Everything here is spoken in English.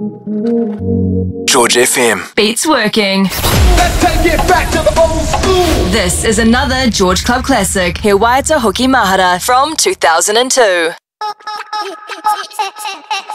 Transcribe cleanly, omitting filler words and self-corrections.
George FM. Beats working. Let's take it back to the old school. This is another George Club classic, He Waiata Hoki Mahara from 2002.